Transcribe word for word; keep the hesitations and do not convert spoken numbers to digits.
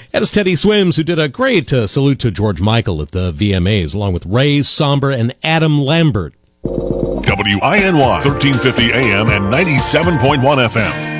That is Teddy Swims, who did a great uh, salute to George Michael at the V M As, along with Ray Somber and Adam Lambert. W I N Y, thirteen fifty A M and ninety-seven point one F M.